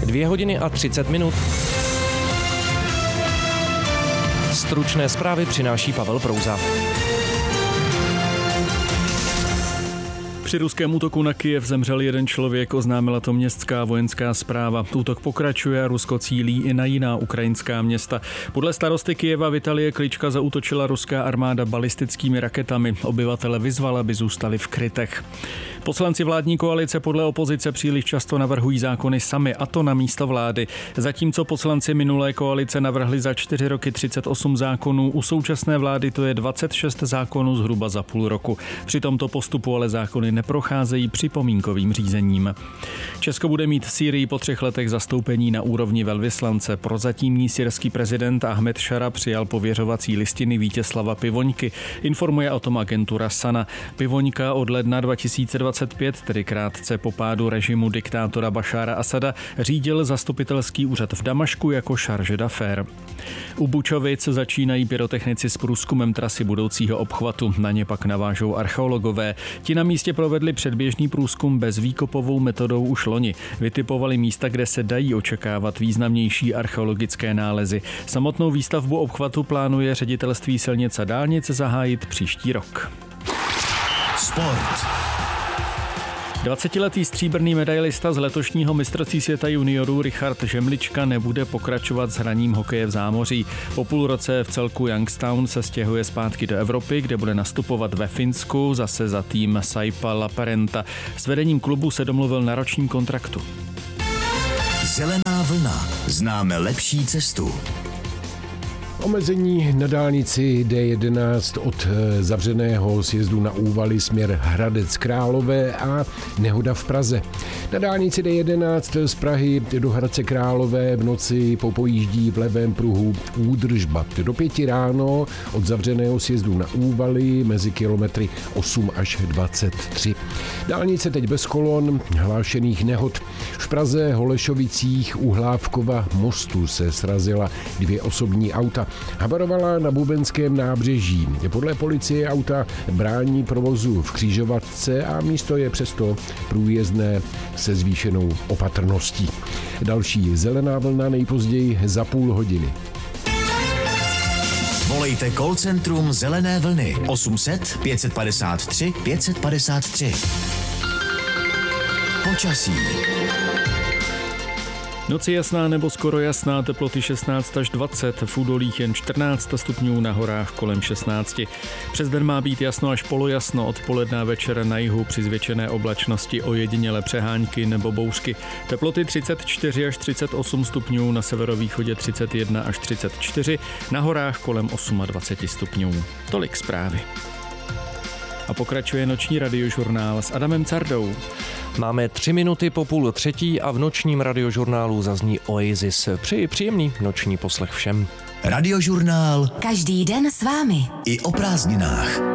2 hodiny a 30 minut. Stručné zprávy přináší Pavel Prouza. Při ruském útoku na Kyjev zemřel 1 člověk, oznámila to městská vojenská správa. Útok pokračuje a Rusko cílí i na jiná ukrajinská města. Podle starosty Kyjeva Vitalie Klička zaútočila ruská armáda balistickými raketami. Obyvatele vyzvala, aby zůstali v krytech. Poslanci vládní koalice podle opozice příliš často navrhují zákony sami, a to na místo vlády. Zatímco poslanci minulé koalice navrhli za 4 roky 38 zákonů, u současné vlády to je 26 zákonů zhruba za půl roku. Při tomto postupu ale zákony neprocházejí připomínkovým řízením. Česko bude mít v Sýrii po 3 letech zastoupení na úrovni velvyslance. Prozatímní syrský prezident Ahmed Šara přijal pověřovací listiny Vítězslava Pivoňky. Informuje o tom agentura Sana. Pivoňka od ledna 2025, tedy krátce po pádu režimu diktátora Bašára Asada, řídil zastupitelský úřad v Damašku jako charge d'affaires. U Bučovic začínají pyrotechnici s průzkumem trasy budoucího obchvatu. Na ně pak navážou archeologové. Ti na místě provedli předběžný průzkum bezvýkopovou metodou už loni. Vytipovali místa, kde se dají očekávat významnější archeologické nálezy. Samotnou výstavbu obchvatu plánuje Ředitelství silnic a dálnic zahájit příští rok. Sport. 20letý stříbrný medailista z letošního mistrovství světa juniorů Richard Žemlička nebude pokračovat s hraním hokeje v zámoří. Po půl roce v celku Youngstown se stěhuje zpátky do Evropy, kde bude nastupovat ve Finsku, zase za tým Saipa Laparenta. S vedením klubu se domluvil na ročním kontraktu. Zelená vlna. Známe lepší cestu. Omezení na dálnici D11 od zavřeného sjezdu na Úvaly směr Hradec Králové a nehoda v Praze. Na dálnici D11 z Prahy do Hradce Králové v noci popojíždí v levém pruhu údržba. Do 5 ráno od zavřeného sjezdu na Úvaly mezi kilometry 8 až 23. Dálnice teď bez kolon, hlášených nehod. V Praze Holešovicích u Hlávkova mostu se srazila 2 osobní auta. Havarovala na Bubenském nábřeží. Podle policie auta brání provozu v křižovatce a místo je přesto průjezdné se zvýšenou opatrností. Další zelená vlna nejpozději za půl hodiny. Volejte call centrum Zelené vlny 800 553 553. Počasí. Noc je jasná nebo skoro jasná, teploty 16 až 20, v údolích jen 14 stupňů, na horách kolem 16. Přes den má být jasno až polojasno, odpoledne a večer na jihu při zvětšené oblačnosti ojedinělé přehánky nebo bouřky. Teploty 34 až 38 stupňů, na severovýchodě 31 až 34, na horách kolem 28 stupňů. Tolik zprávy. A pokračuje noční radiožurnál s Adamem Cardou. Máme 3 minuty po 2:30 a v nočním radiožurnálu zazní Oasis. Přeji příjemný noční poslech všem. Radiožurnál. Každý den s vámi. I o prázdninách.